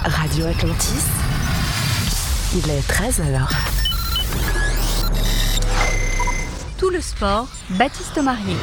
Radio Atlantis, il est 13h. Tout le sport, Baptiste Marier.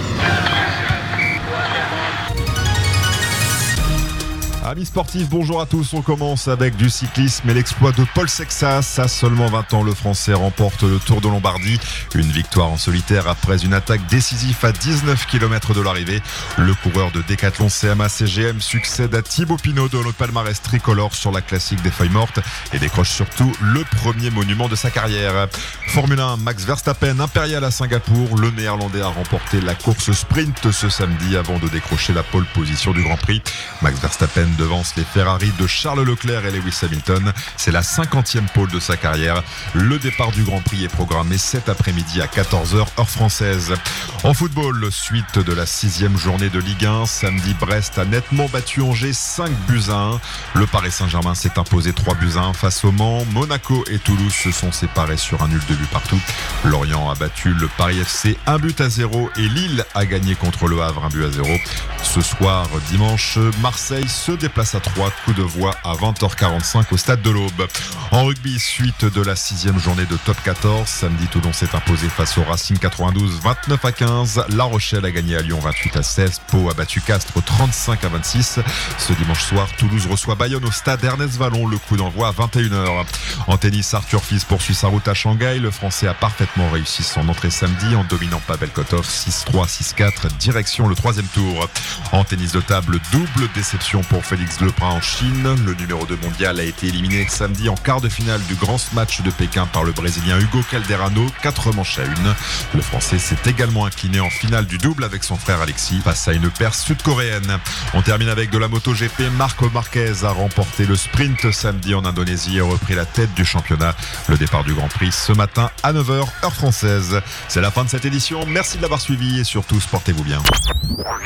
Amis sportifs, bonjour à tous. On commence avec du cyclisme et l'exploit de Paul Sexas. À seulement 20 ans, le Français remporte le Tour de Lombardie. Une victoire en solitaire après une attaque décisive à 19 km de l'arrivée. Le coureur de Décathlon CMA-CGM succède à Thibaut Pinot dans le palmarès tricolore sur la classique des feuilles mortes et décroche surtout le premier monument de sa carrière. Formule 1, Max Verstappen, impérial à Singapour. Le Néerlandais a remporté la course sprint ce samedi avant de décrocher la pole position du Grand Prix. Max Verstappen devance les Ferrari de Charles Leclerc et Lewis Hamilton. C'est la 50e pole de sa carrière. Le départ du Grand Prix est programmé cet après-midi à 14h heure française. En football, suite de la 6e journée de Ligue 1. Samedi, Brest a nettement battu Angers 5-1. Le Paris Saint-Germain s'est imposé 3-1 face au Mans. Monaco et Toulouse se sont séparés sur un nul de but partout. Lorient a battu le Paris FC 1-0 et Lille a gagné contre le Havre 1-0. Ce soir, dimanche, Marseille se déplace à 3, coup de voix à 20h45 au stade de l'Aube. En rugby, suite de la 6e journée de top 14. Samedi, Toulon s'est imposé face au Racing 92 29-15. La Rochelle a gagné à Lyon 28-16. Pau a battu Castres 35-26. Ce dimanche soir, Toulouse reçoit Bayonne au stade Ernest Vallon. Le coup d'envoi à 21h. En tennis, Arthur Fils poursuit sa route à Shanghai. Le Français a parfaitement réussi son entrée samedi en dominant Pavel Kotov 6-3, 6-4, direction le 3e tour. En tennis de table, double déception pour Félix Lebrun en Chine. Le numéro 2 mondial a été éliminé samedi en quart de finale du grand match de Pékin par le Brésilien Hugo Calderano, 4 manches à 1. Le Français s'est également incliné en finale du double avec son frère Alexis face à une paire sud-coréenne. On termine avec de la MotoGP. Marc Marquez a remporté le sprint samedi en Indonésie et repris la tête du championnat. Le départ du Grand Prix ce matin à 9h heure française. C'est la fin de cette édition. Merci de l'avoir suivi et surtout, portez-vous bien.